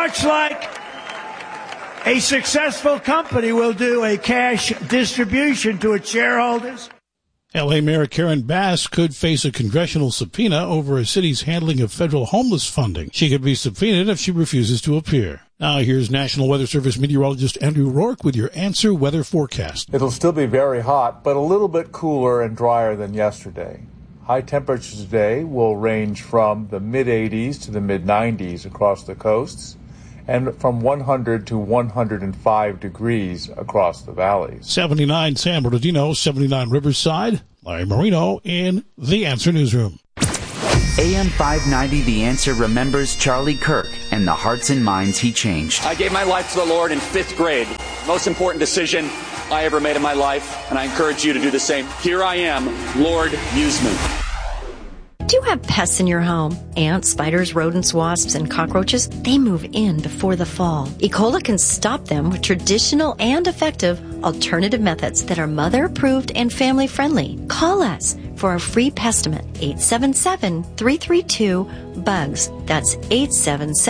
much like a successful company will do a cash distribution to its shareholders. L.A. Mayor Karen Bass could face a congressional subpoena over a city's handling of federal homeless funding. She could be subpoenaed if she refuses to appear. Now here's National Weather Service meteorologist Andrew Rourke with your Answer weather forecast. It'll still be very hot, but a little bit cooler and drier than yesterday. High temperatures today will range from the mid-80s to the mid-90s across the coasts, and from 100 to 105 degrees across the valleys. 79 San Bernardino, 79 Riverside. Larry Marino in the Answer Newsroom. AM 590, The Answer remembers Charlie Kirk and the hearts and minds he changed. I gave my life to the Lord in 5th grade. Most important decision I ever made in my life, and I encourage you to do the same. Here I am. Lord, use me. Do you have pests in your home? Ants, spiders, rodents, wasps, and cockroaches? They move in before the fall. Ecola can stop them with traditional and effective alternative methods that are mother-approved and family-friendly. Call us for a free pest estimate, 877-332-BUGS. That's 877